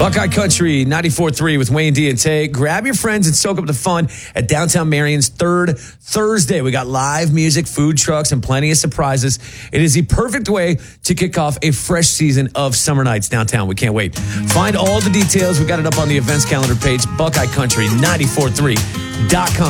Buckeye Country 94.3 with Wayne D and Tay. Grab your friends and soak up the fun at Downtown Marion's third Thursday. We got live music, food trucks, and plenty of surprises. It is the perfect way to kick off a fresh season of summer nights downtown. We can't wait. Find all the details. We got it up on the events calendar page, BuckeyeCountry943.com.